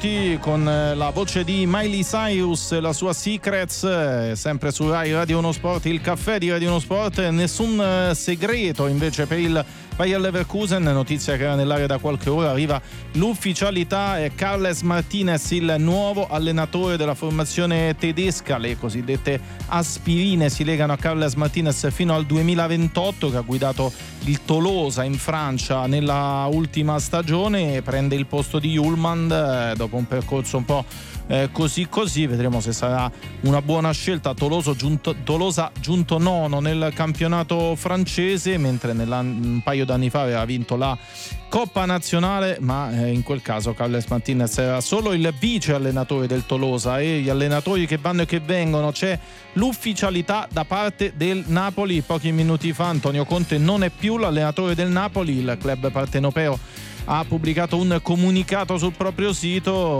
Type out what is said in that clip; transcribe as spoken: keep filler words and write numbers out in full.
tutti con la voce di Miley Cyrus, la sua Secrets, sempre su Rai Radio Uno Sport, il caffè di Radio Uno Sport. Nessun segreto invece per il Bayer Leverkusen, notizia che era nell'area da qualche ora, arriva l'ufficialità, è Carles Martinez il nuovo allenatore della formazione tedesca. Le cosiddette aspirine si legano a Carles Martinez fino al duemilaventotto, che ha guidato il Tolosa in Francia nella ultima stagione e prende il posto di Ullmann eh, dopo un percorso un po' eh, così così. Vedremo se sarà una buona scelta. Toloso giunto, Tolosa giunto nono nel campionato francese, mentre un paio d'anni fa aveva vinto la Coppa Nazionale, ma eh, in quel caso Carles Martinez era solo il vice allenatore del Tolosa. E gli allenatori che vanno e che vengono, c'è l'ufficialità da parte del Napoli. Pochi minuti fa Antonio Conte non è più l'allenatore del Napoli. Il club partenopeo ha pubblicato un comunicato sul proprio sito